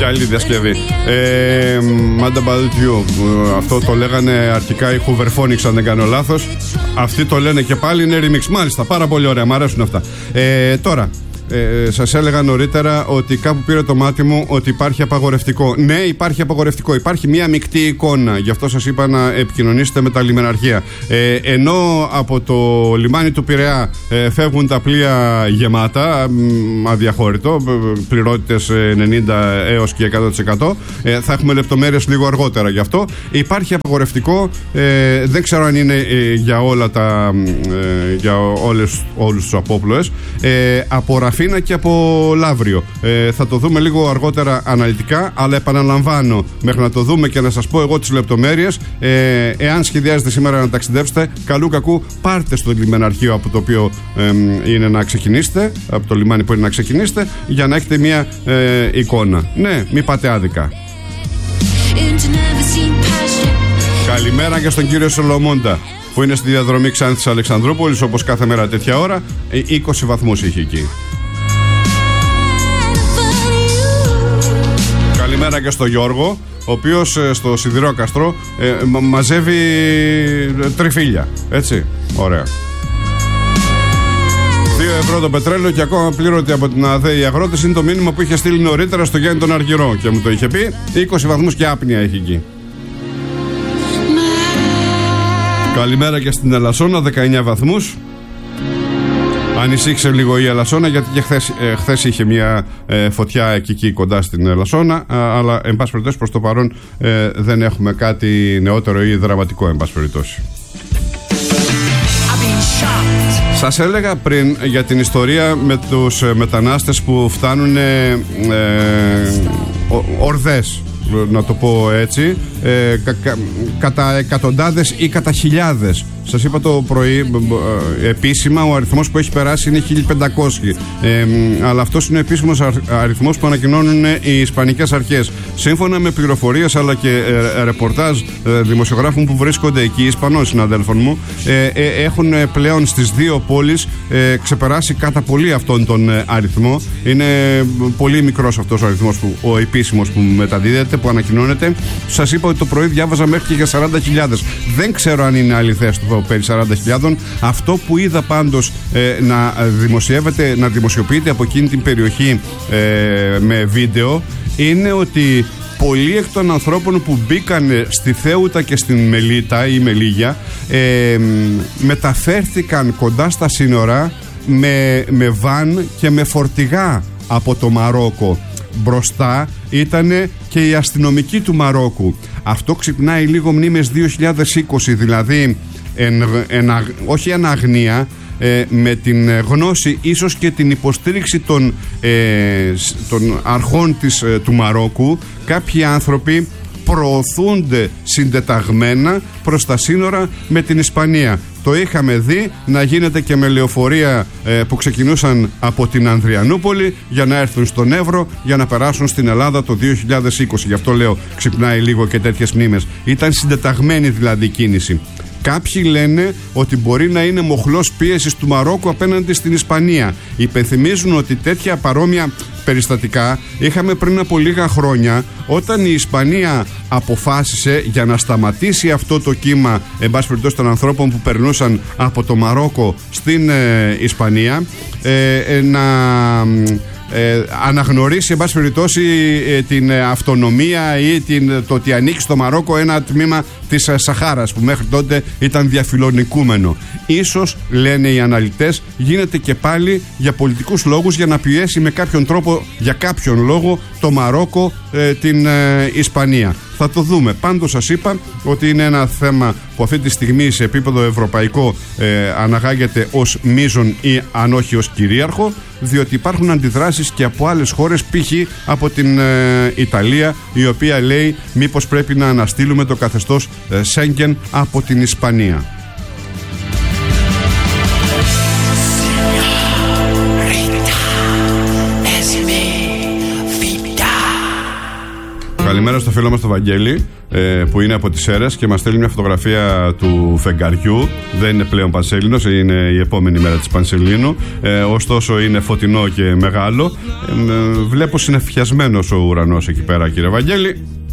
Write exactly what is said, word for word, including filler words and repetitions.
Καλή διασκευή. ε, Mad About You. Αυτό το λέγανε αρχικά οι Hooverphonics, αν δεν κάνω λάθος. Αυτοί το λένε και πάλι, είναι remix. Μάλιστα, πάρα πολύ ωραία, μου αρέσουν αυτά. ε, Τώρα Ε, σας έλεγα νωρίτερα ότι κάπου πήρε το μάτι μου ότι υπάρχει απαγορευτικό. Ναι, υπάρχει απαγορευτικό. Υπάρχει μια μεικτή εικόνα. Γι' αυτό σας είπα να επικοινωνήσετε με τα λιμεναρχεία. Ε, ενώ από το λιμάνι του Πειραιά ε, φεύγουν τα πλοία γεμάτα, μ, αδιαχώρητο, πληρότητες ενενήντα έως και εκατό τοις εκατό. Ε, θα έχουμε λεπτομέρειες λίγο αργότερα γι' αυτό. Υπάρχει απαγορευτικό. Ε, δεν ξέρω αν είναι ε, για όλα τα ε, για όλες, όλους τους απόπλοες. Ε, από Ραφίνα και από Λαύριο. Ε, θα το δούμε λίγο αργότερα αναλυτικά, αλλά επαναλαμβάνω, μέχρι να το δούμε και να σας πω εγώ τις λεπτομέρειες, ε, εάν σχεδιάζετε σήμερα να ταξιδέψετε, καλού κακού πάρτε στο λιμεναρχείο από το οποίο ε, είναι να ξεκινήσετε, από το λιμάνι που είναι να ξεκινήσετε, για να έχετε μια ε, εικόνα. Ναι, μην πάτε άδικα. Καλημέρα και στον κύριο Σολομώντα, που είναι στη διαδρομή Ξάνθης Αλεξανδρούπολης, όπως κάθε μέρα τέτοια ώρα. είκοσι βαθμούς είχε εκεί. Καλημέρα και στο Γιώργο, ο οποίος στο Σιδηρόκαστρο ε, μα, μαζεύει τριφύλια. Έτσι, ωραία. δύο ευρώ το πετρέλαιο και ακόμα πλήρωτη από την ΑΔΕ οι αγρότες, είναι το μήνυμα που είχε στείλει νωρίτερα στο Γιάννη τον Αργυρό και μου το είχε πει. είκοσι βαθμούς και άπνοια έχει εκεί. Καλημέρα και στην Ελασσόνα, δεκαεννιά βαθμούς. Ανησύχησε λίγο η Ελασσόνα, γιατί και χθες, ε, χθες είχε μια ε, φωτιά εκεί, εκεί κοντά στην Ελασσόνα, α, αλλά εν πάση περιπτώσει προς το παρόν ε, δεν έχουμε κάτι νεότερο ή δραματικό, εν πάση περιπτώσει. Σας έλεγα πριν για την ιστορία με τους μετανάστες που φτάνουν ε, ε, ορδές, να το πω έτσι, ε, κα, κα, κατά εκατοντάδες ή κατά χιλιάδες. Σας είπα το πρωί, ε, επίσημα ο αριθμός που έχει περάσει είναι χίλια πεντακόσιοι, ε, αλλά αυτός είναι ο επίσημος αριθμός που ανακοινώνουν οι Ισπανικές αρχές. Σύμφωνα με πληροφορίες αλλά και ε, ρεπορτάζ ε, δημοσιογράφων που βρίσκονται εκεί, Ισπανών συναδέλφων μου, ε, ε, έχουν πλέον στις δύο πόλεις ε, ξεπεράσει κατά πολύ αυτόν τον ε, αριθμό. Είναι πολύ μικρός αυτός ο αριθμός, που, ο επίσημος που μεταδίδεται, που ανακοινώνεται. Σας είπα ότι το πρωί διάβαζα μέχρι και για σαράντα χιλιάδες. Δεν ξέρω αν είναι αληθές το περί σαράντα χιλιάδες. Αυτό που είδα πάντως ε, να δημοσιεύεται, να δημοσιοποιείται από εκείνη την περιοχή ε, με βίντεο, είναι ότι πολλοί εκ των ανθρώπων που μπήκαν στη Θέουτα και στην Μελίτα ή Μελίγια ε, μεταφέρθηκαν κοντά στα σύνορα με, με βαν και με φορτηγά από το Μαρόκο. Μπροστά ήταν και η αστυνομική του Μαρόκου. Αυτό ξυπνάει λίγο μνήμες δύο χιλιάδες είκοσι, δηλαδή εν, εν, όχι εν αγνία, ε, με την γνώση ίσως και την υποστήριξη των, ε, των αρχών της, ε, του Μαρόκου, κάποιοι άνθρωποι προωθούνται συντεταγμένα προς τα σύνορα με την Ισπανία. Το είχαμε δει να γίνεται και με λεωφορεία ε, που ξεκινούσαν από την Ανδριανούπολη για να έρθουν στον Εύρο, για να περάσουν στην Ελλάδα το δύο χιλιάδες είκοσι. Γι' αυτό λέω ξυπνάει λίγο και τέτοιες μνήμες. Ήταν συντεταγμένη δηλαδή κίνηση. Κάποιοι λένε ότι μπορεί να είναι μοχλός πίεσης του Μαρόκου απέναντι στην Ισπανία. Υπενθυμίζουν ότι τέτοια παρόμοια περιστατικά είχαμε πριν από λίγα χρόνια, όταν η Ισπανία αποφάσισε για να σταματήσει αυτό το κύμα, εν πάση περιπτώσει, των ανθρώπων που περνούσαν από το Μαρόκο στην ε, Ισπανία, ε, ε, να ε, αναγνωρίσει, εν πάση περιπτώσει, ε, την αυτονομία ή την, το ότι ανήκει στο Μαρόκο ένα τμήμα της ε, Σαχάρας, που μέχρι τότε ήταν διαφιλονικούμενο. Ίσως, λένε οι αναλυτές, γίνεται και πάλι για πολιτικούς λόγους, για να πιέσει με κάποιον τρόπο, για κάποιον λόγο, το Μαρόκο ε, την ε, Ισπανία. Θα το δούμε. Πάντως σας είπα ότι είναι ένα θέμα που αυτή τη στιγμή σε επίπεδο ευρωπαϊκό ε, αναγάγεται ως μείζον ή αν όχι ως κυρίαρχο, διότι υπάρχουν αντιδράσεις και από άλλες χώρες, π.χ. από την ε, Ιταλία, η οποία λέει μήπως πρέπει να αναστείλουμε το καθεστώς ε, Σέγγεν από την Ισπανία. Καλημέρα στο φίλο μας τον Βαγγέλη, ε, που είναι από τις Σέρρες και μας στέλνει μια φωτογραφία του φεγγαριού. Δεν είναι πλέον Πανσέλινος, είναι η επόμενη μέρα της Πανσελίνου. Ε, ωστόσο είναι φωτεινό και μεγάλο. Ε, βλέπω συνεφιασμένος ο ουρανός εκεί πέρα, κύριε Βαγγέλη.